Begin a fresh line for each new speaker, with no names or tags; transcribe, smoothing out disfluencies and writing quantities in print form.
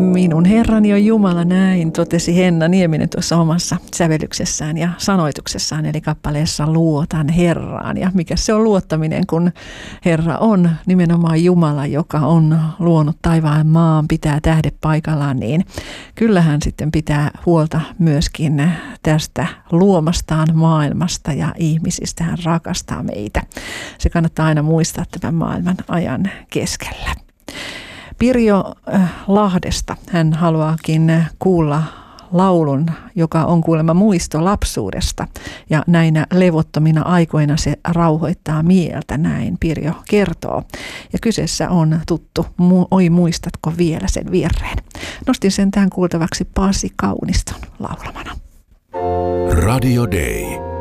Minun Herrani on Jumala, näin totesi Henna Nieminen tuossa omassa sävellyksessään ja sanoituksessaan, eli kappaleessa Luotan Herraan. Ja mikä se on luottaminen, kun Herra on nimenomaan Jumala, joka on luonut taivaan maan, pitää tähdet paikallaan, niin kyllähän sitten pitää huolta myöskin tästä luomastaan maailmasta ja ihmisistä. Hän rakastaa meitä. Se kannattaa aina muistaa tämän maailman ajan keskellä. Pirjo Lahdesta hän haluaakin kuulla laulun, joka on kuulemma muisto lapsuudesta. Ja näinä levottomina aikoina se rauhoittaa mieltä, näin Pirjo kertoo. Ja kyseessä on tuttu Oi muistatko vielä sen virreen. Nostin sen tähän kuultavaksi Pasi Kauniston laulamana.
Radio Day.